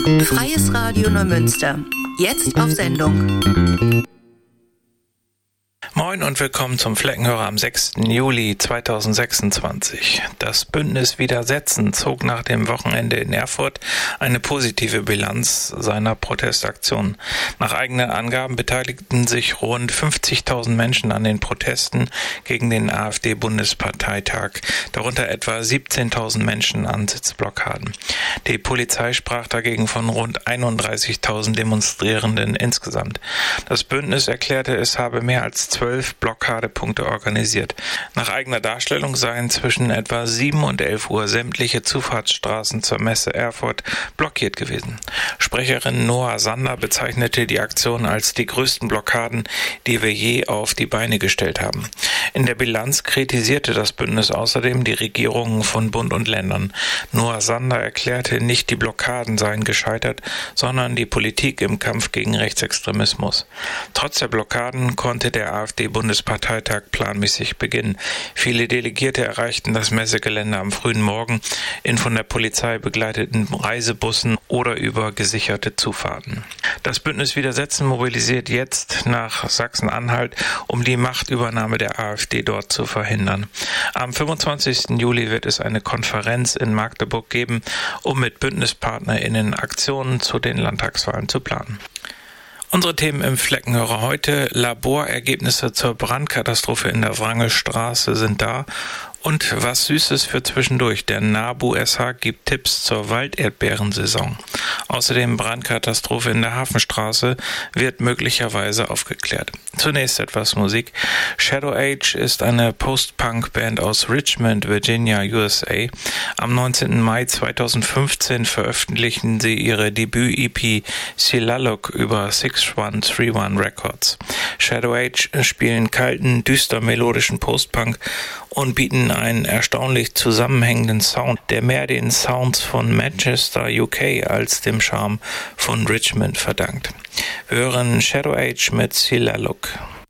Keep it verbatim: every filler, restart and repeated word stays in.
Freies Radio Neumünster. Jetzt auf Sendung. Moin und willkommen zum Fleckenhörer am sechsten Juli zweitausendsechsundzwanzig. Das Bündnis Widersetzen zog nach dem Wochenende in Erfurt eine positive Bilanz seiner Protestaktion. Nach eigenen Angaben beteiligten sich rund fünfzigtausend Menschen an den Protesten gegen den AfD-Bundesparteitag, darunter etwa siebzehntausend Menschen an Sitzblockaden. Die Polizei sprach dagegen von rund einunddreißigtausend Demonstrierenden insgesamt. Das Bündnis erklärte, es habe mehr als zwölf Blockadepunkte organisiert. Nach eigener Darstellung seien zwischen etwa sieben und elf Uhr sämtliche Zufahrtsstraßen zur Messe Erfurt blockiert gewesen. Sprecherin Noah Sander bezeichnete die Aktion als die größten Blockaden, die wir je auf die Beine gestellt haben. In der Bilanz kritisierte das Bündnis außerdem die Regierungen von Bund und Ländern. Noah Sander erklärte, nicht die Blockaden seien gescheitert, sondern die Politik im Kampf gegen Rechtsextremismus. Trotz der Blockaden konnte der AfD-Bundesparteitag planmäßig beginnen. Viele Delegierte erreichten das Messegelände am frühen Morgen in von der Polizei begleiteten Reisebussen oder über gesicherte Zufahrten. Das Bündnis Widersetzen mobilisiert jetzt nach Sachsen-Anhalt, um die Machtübernahme der AfD dort zu verhindern. Am fünfundzwanzigsten Juli wird es eine Konferenz in Magdeburg geben, um mit BündnispartnerInnen Aktionen zu den Landtagswahlen zu planen. Unsere Themen im Fleckenhörer heute: Laborergebnisse zur Brandkatastrophe in der Wrangelstraße sind da. Und was Süßes für zwischendurch. Der NABU S H gibt Tipps zur Walderdbeerensaison. Außerdem Brandkatastrophe in der Hafenstraße wird möglicherweise aufgeklärt. Zunächst etwas Musik. Shadow Age ist eine Post-Punk-Band aus Richmond, Virginia, U S A. Am neunzehnten Mai zweitausendfünfzehn veröffentlichten sie ihre Debüt-E P Silaluk über six one three one Records. Shadow Age spielen kalten, düster melodischen Post-Punk und bieten einen erstaunlich zusammenhängenden Sound, der mehr den Sounds von Manchester, U K als dem Charme von Richmond verdankt. Wir hören Shadow Age mit Silaluk.